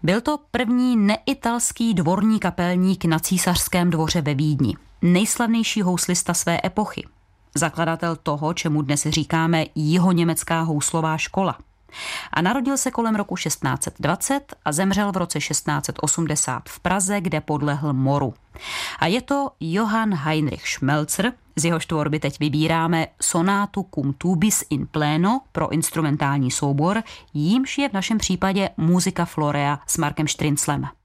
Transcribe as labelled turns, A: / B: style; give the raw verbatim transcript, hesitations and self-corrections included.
A: Byl to první neitalský dvorní kapelník na císařském dvoře ve Vídni. Nejslavnější houslista své epochy. Zakladatel toho, čemu dnes říkáme jihoněmecká houslová škola. A narodil se kolem roku šestnáct set dvacet a zemřel v roce šestnáct set osmdesát v Praze, kde podlehl moru. A je to Johann Heinrich Schmelzer, z jehož tvorby teď vybíráme sonátu Cum tubis in pleno pro instrumentální soubor, jímž je v našem případě Musica Florea s Markem Štrynclem.